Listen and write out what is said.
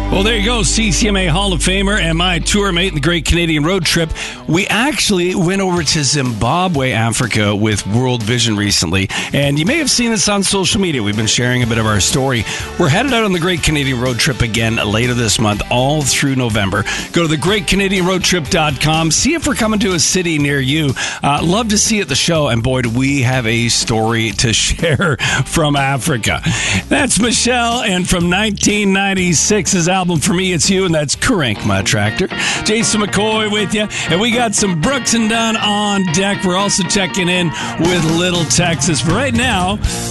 Well, there you go, CCMA Hall of Famer and my tour mate in the Great Canadian Road Trip. We actually went over to Zimbabwe, Africa with World Vision recently, and you may have seen this on social media. We've been sharing a bit of our story. We're headed out on the Great Canadian Road Trip again later this month, all through November. Go to thegreatcanadianroadtrip.com. See if we're coming to a city near you. Love to see you at the show, and boy, do we have a story to share from Africa. That's Michelle, and from 1996's album For Me It's You, and that's Karankma Tractor. Jason McCoy with you, and we got some Brooks and Dunn on deck. We're also checking in with Little Texas. For right now,